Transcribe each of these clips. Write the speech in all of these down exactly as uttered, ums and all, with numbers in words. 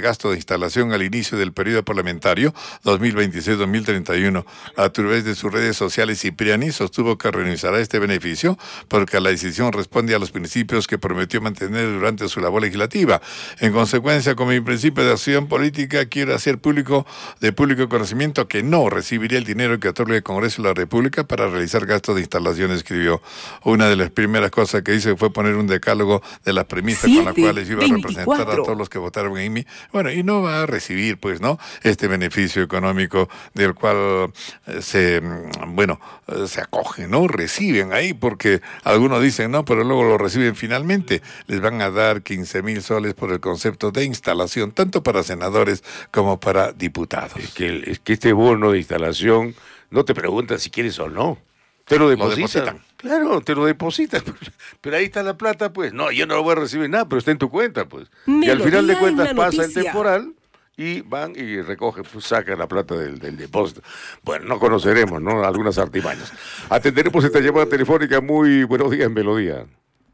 gasto de instalación al inicio del periodo parlamentario dos mil veintiséis a dos mil treinta y uno. A través de sus redes sociales, Cipriani sostuvo que renunciará a este beneficio porque la decisión responde a los principios que prometió mantener durante su labor legislativa. En consecuencia, con mi principio de acción política, quiero hacer público de público conocimiento que no recibiría el dinero que otorga el Congreso de la República para realizar gastos de instalación, escribió. Una de las primeras cosas que hice fue poner un decálogo de las premisas con las cuales iba a representar a todos los que votaron en mí. Bueno, y no va a recibir, pues, ¿no?, este beneficio económico del cual eh, se, bueno, eh, se acogen, ¿no? Reciben ahí, porque algunos dicen, no, pero luego lo reciben finalmente. Les van a dar quince mil soles por el concepto de instalación, tanto para senadores como para diputados. Es que, es que este bono de instalación no te preguntan si quieres o no. Te lo depositan. Lo depositan. Claro, te lo depositan. Pero ahí está la plata, pues. No, yo no lo voy a recibir nada, pero está en tu cuenta, pues. Melodía, y al final de cuentas pasa noticia. el temporal y van y recogen, pues sacan la plata del, del depósito. Bueno, no conoceremos, ¿no?, algunas artimañas. Atenderemos esta llamada telefónica. Muy buenos días, Melodía.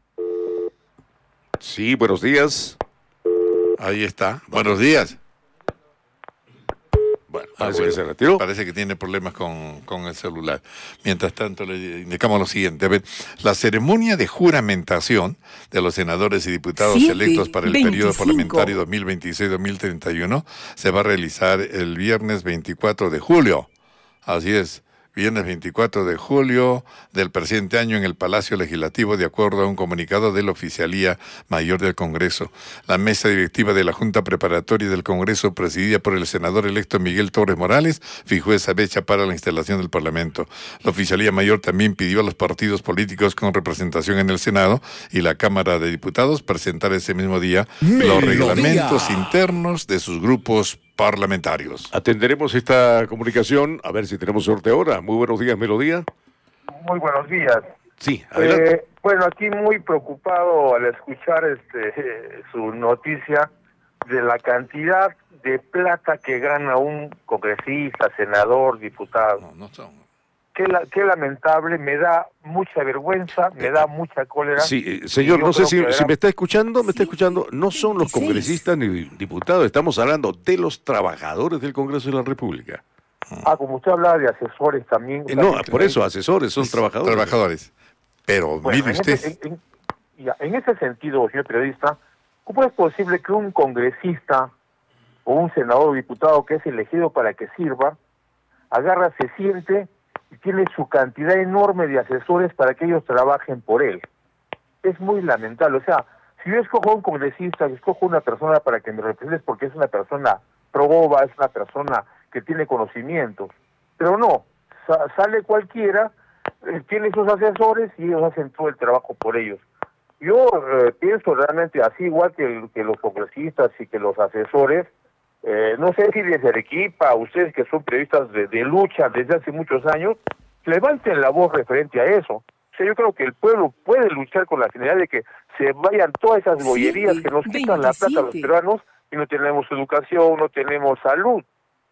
Sí, buenos días. Ahí está. Buenos días. Bueno, Ah, parece bueno, que se retiró. Parece que tiene problemas con, con el celular. Mientras tanto, le indicamos lo siguiente. A ver, la ceremonia de juramentación de los senadores y diputados Siete, electos para el veinticinco. periodo parlamentario dos mil veintiséis a dos mil treinta y uno se va a realizar el viernes veinticuatro de julio. Así es. Viernes veinticuatro de julio del presente año en el Palacio Legislativo, de acuerdo a un comunicado de la Oficialía Mayor del Congreso. La mesa directiva de la Junta Preparatoria del Congreso, presidida por el senador electo Miguel Torres Morales, fijó esa fecha para la instalación del Parlamento. La Oficialía Mayor también pidió a los partidos políticos con representación en el Senado y la Cámara de Diputados presentar ese mismo día Melodía. los reglamentos internos de sus grupos parlamentarios. Atenderemos esta comunicación, a ver si tenemos suerte ahora. Muy buenos días, Melodía. Muy buenos días. Sí, adelante. Eh, bueno, aquí muy preocupado al escuchar este su noticia de la cantidad de plata que gana un congresista, senador, diputado. No, no son. Qué, la, qué lamentable, me da mucha vergüenza, me da mucha cólera. Sí, eh, señor, Yo no sé creo si, que si era- me está escuchando, me está Sí, escuchando. No son los veintiséis. congresistas ni diputados, estamos hablando de los trabajadores del Congreso de la República. Ah, como usted hablaba de asesores también. Eh, no, por eso, asesores, son trabajadores. Trabajadores. Pero, Bueno, mire en, usted, ese, en, en- ya, en ese sentido, señor periodista, ¿cómo es posible que un congresista o un senador o diputado que es elegido para que sirva, agarra, se siente y tiene su cantidad enorme de asesores para que ellos trabajen por él? Es muy lamentable. O sea, si yo escojo a un congresista, si escojo una persona para que me represente es porque es una persona proboba, es una persona que tiene conocimientos. Pero no, sa- sale cualquiera, eh, tiene sus asesores y ellos hacen todo el trabajo por ellos. Yo eh, pienso realmente así, igual que, el- que los congresistas y que los asesores, eh, no sé si desde Arequipa, ustedes que son periodistas de, de lucha desde hace muchos años, levanten la voz referente a eso. O sea, yo creo que el pueblo puede luchar con la finalidad de que se vayan todas esas bollerías Siete, que nos quitan la plata a los veintisiete. peruanos y no tenemos educación, no tenemos salud.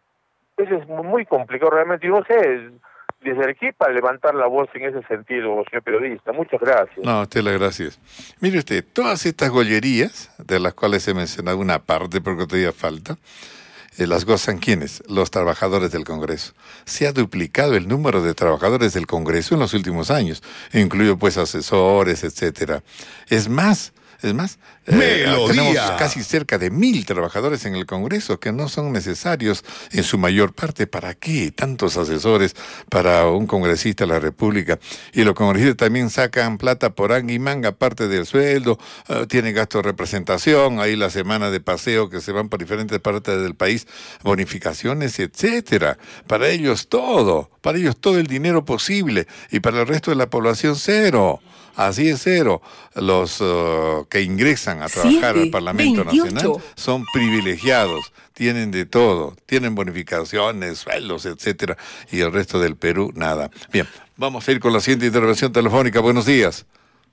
Eso es mu- muy complicado realmente. Yo no sé, desde Arequipa levantar la voz en ese sentido, señor periodista. Muchas gracias. no, a usted las gracias. Mire usted, todas estas gollerías, de las cuales he mencionado una parte porque todavía falta, eh, las gozan ¿quiénes? Los trabajadores del Congreso. Se ha duplicado el número de trabajadores del Congreso en los últimos años, incluido pues asesores, etcétera. Es más, es más, eh, Melodía. tenemos casi cerca de mil trabajadores en el Congreso que no son necesarios en su mayor parte. ¿Para qué tantos asesores para un congresista de la República? Y los congresistas también sacan plata por anga y manga, aparte del sueldo, eh, tienen gasto de representación, ahí la semana de paseo que se van por diferentes partes del país, bonificaciones, etcétera. Para ellos todo, para ellos todo el dinero posible y para el resto de la población cero. Así es, cero. Los uh, que ingresan a trabajar Siete, al Parlamento veintiocho. Nacional son privilegiados, tienen de todo, tienen bonificaciones, sueldos, etcétera, y el resto del Perú, nada. Bien, vamos a ir con la siguiente intervención telefónica. Buenos días.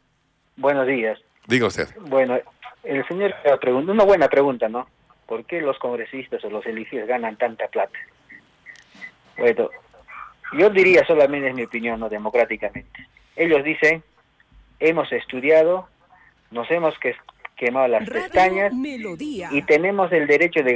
Buenos días. Diga usted. Bueno, el señor pregunta, una buena pregunta, ¿no? ¿Por qué los congresistas o los elegidos ganan tanta plata? Bueno, yo diría, solamente es mi opinión, ¿no? Democráticamente. Ellos dicen, hemos estudiado, nos hemos que- quemado las Radio pestañas Melodía. y tenemos el derecho de